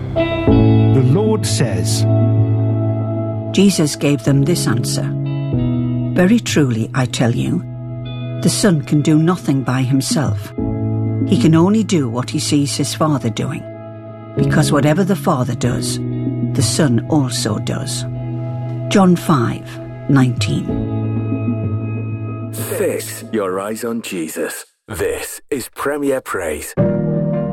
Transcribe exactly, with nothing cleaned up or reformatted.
The Lord says, Jesus gave them this answer. Very truly, I tell you, the Son can do nothing by himself. He can only do what he sees his Father doing, because whatever the Father does, the Son also does. John five nineteen. Fix your eyes on Jesus. This is Premier Praise.